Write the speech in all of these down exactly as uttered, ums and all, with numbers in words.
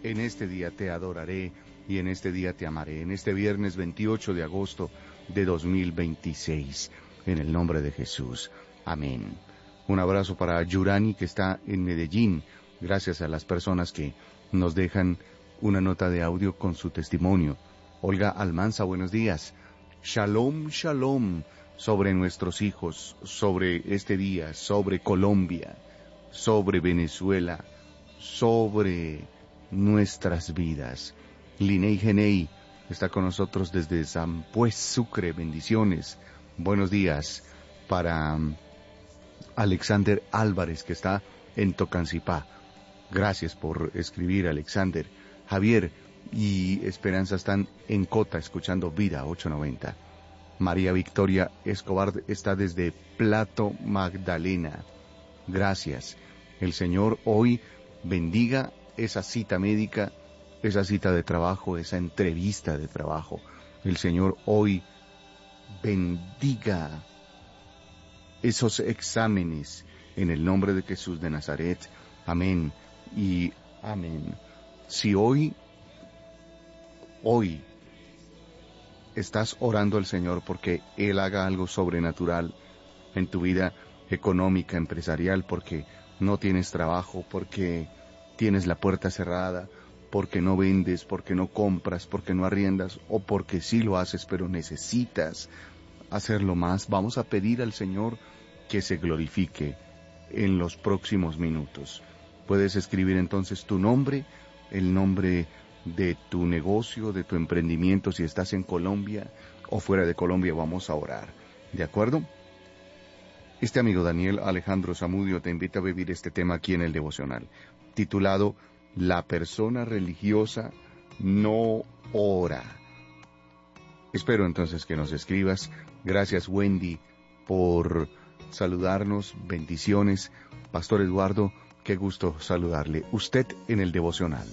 En este día te adoraré y en este día te amaré. En este viernes veintiocho de agosto de dos mil veintiséis. En el nombre de Jesús. Amén. Un abrazo para Yurani, que está en Medellín. Gracias a las personas que nos dejan una nota de audio con su testimonio. Olga Almanza, buenos días. Shalom, shalom sobre nuestros hijos, sobre este día, sobre Colombia, sobre Venezuela, sobre nuestras vidas. Linei Genei está con nosotros desde San Pues, Sucre. Bendiciones. Buenos días para Alexander Álvarez, que está en Tocancipá. Gracias por escribir, Alexander. Javier y Esperanza están en Cota, escuchando Vida ocho noventa. María Victoria Escobar está desde Plato, Magdalena. Gracias. El Señor hoy bendiga esa cita médica, esa cita de trabajo, esa entrevista de trabajo. El Señor hoy bendiga esos exámenes en el nombre de Jesús de Nazaret. Amén y amén. Si hoy, hoy, estás orando al Señor porque Él haga algo sobrenatural en tu vida económica, empresarial, porque no tienes trabajo, porque tienes la puerta cerrada, porque no vendes, porque no compras, porque no arriendas, o porque sí lo haces, pero necesitas hacerlo más, vamos a pedir al Señor que se glorifique en los próximos minutos. Puedes escribir entonces tu nombre, el nombre de tu negocio, de tu emprendimiento, si estás en Colombia o fuera de Colombia, vamos a orar. ¿De acuerdo? Este amigo Daniel Alejandro Zamudio te invita a vivir este tema aquí en el devocional, titulado La persona religiosa no ora. Espero entonces que nos escribas. Gracias, Wendy, por saludarnos. Bendiciones. Pastor Eduardo, qué gusto saludarle. Usted en el devocional.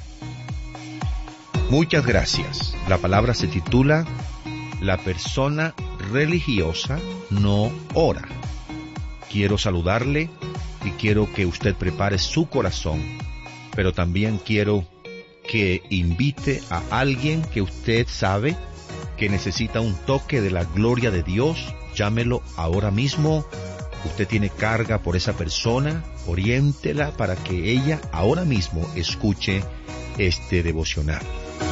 Muchas gracias. La palabra se titula La persona religiosa no ora. Quiero saludarle y quiero que usted prepare su corazón, pero también quiero que invite a alguien que usted sabe que necesita un toque de la gloria de Dios. Llámelo ahora mismo. Usted tiene carga por esa persona, oriéntela para que ella ahora mismo escuche este devocional.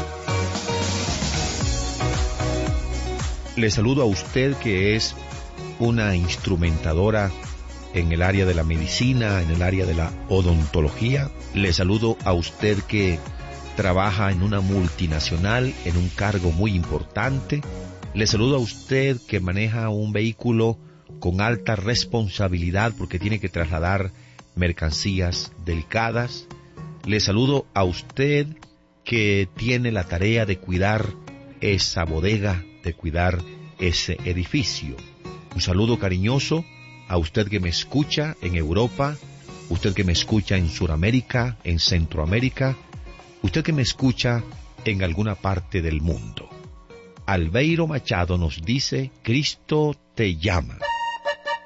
Le saludo a usted que es una instrumentadora en el área de la medicina, en el área de la odontología. Le saludo a usted que trabaja en una multinacional, en un cargo muy importante. Le saludo a usted que maneja un vehículo con alta responsabilidad porque tiene que trasladar mercancías delicadas. Le saludo a usted que tiene la tarea de cuidar esa bodega, de cuidar ese edificio. Un saludo cariñoso a usted que me escucha en Europa, usted que me escucha en Sudamérica, en Centroamérica, usted que me escucha en alguna parte del mundo. Albeiro Machado nos dice, Cristo te llama.